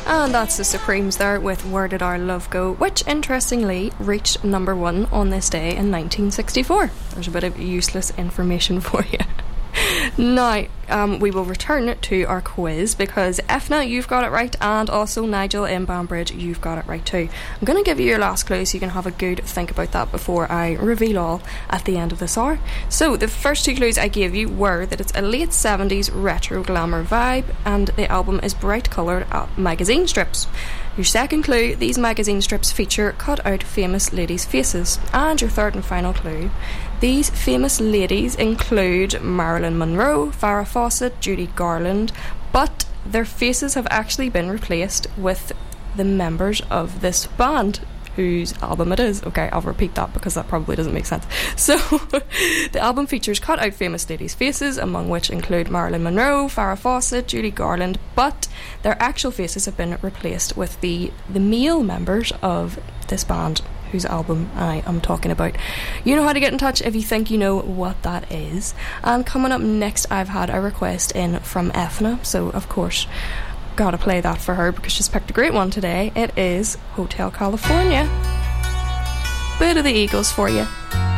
And that's the Supremes there with Where Did Our Love Go, which interestingly reached number 1 on this day in 1964. There's a bit of useless information for you. Now, we will return to our quiz because Efna, you've got it right, and also Nigel in Banbridge, you've got it right too. I'm going to give you your last clue so you can have a good think about that before I reveal all at the end of this hour. So, the first 2 clues I gave you were that it's a late 70s retro glamour vibe and the album is bright coloured magazine strips. Your second clue, these magazine strips feature cut out famous ladies' faces. And your third and final clue, these famous ladies include Marilyn Monroe, Farrah Fawcett, Judy Garland, but their faces have actually been replaced with the members of this band whose album it is. Okay, I'll repeat that because that probably doesn't make sense. So, the album features cut out famous ladies' faces, among which include Marilyn Monroe, Farrah Fawcett, Judy Garland, but their actual faces have been replaced with the male members of this band whose album I am talking about. You know how to get in touch if you think you know what that is. And coming up next, I've had a request in from Efna, so of course gotta play that for her because she's picked a great one today. It is Hotel California. Bit of the Eagles for you.